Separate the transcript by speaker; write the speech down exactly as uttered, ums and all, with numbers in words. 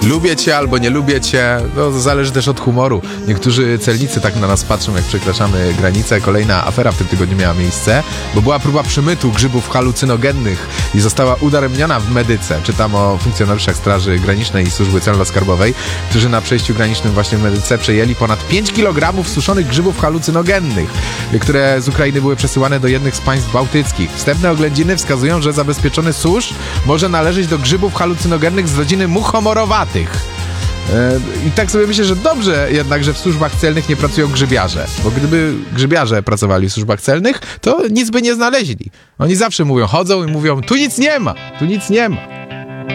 Speaker 1: lubię cię albo nie lubię cię, no zależy też od humoru. Niektórzy celnicy tak na nas patrzą, jak przekraczamy granicę. Kolejna afera w tym tygodniu miała miejsce, bo była próba przemytu grzybów halucynogennych i została udaremniona w Medyce. Czytam o funkcjonariuszach Straży Granicznej i Służby Celno-Skarbowej, którzy na przejściu granicznym właśnie w Medyce przejęli ponad pięć kilogramów suszonych grzybów halucynogennych, które z Ukrainy były przesyłane do jednych z państw bałtyckich. Wstępne oględziny wskazują, że zabezpieczony susz może należeć do grzybów halucynogennych z rodziny muchomorowatych. I tak sobie myślę, że dobrze jednak, że w służbach celnych nie pracują grzybiarze, bo gdyby grzybiarze pracowali w służbach celnych, to nic by nie znaleźli. Oni zawsze mówią, chodzą i mówią, tu nic nie ma, tu nic nie ma.